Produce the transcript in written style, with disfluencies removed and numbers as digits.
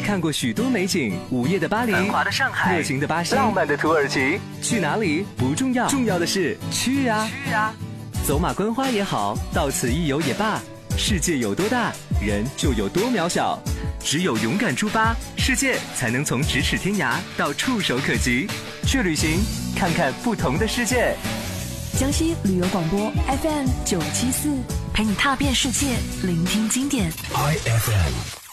看过许多美景，午夜的巴黎， 繁华的上海， 热情的巴士， 浪漫的土耳其。 去哪里不重要，重要的是去啊！走马观花也好，到此一游也罢，世界有多大，人就有多渺小。只有勇敢出发，世界才能从咫尺天涯到触手可及。去旅行，看看不同的世界。 江西旅游广播 FM 974，陪你踏遍世界，聆听经典。 IFM